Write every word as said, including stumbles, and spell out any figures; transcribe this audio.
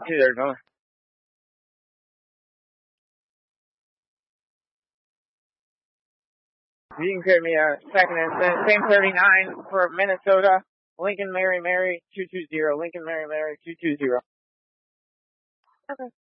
Hey there, Noah. You can carry me a second and same thirty-nine for Minnesota. Lincoln Mary Mary two two zero. Lincoln Mary Mary two two zero. Okay.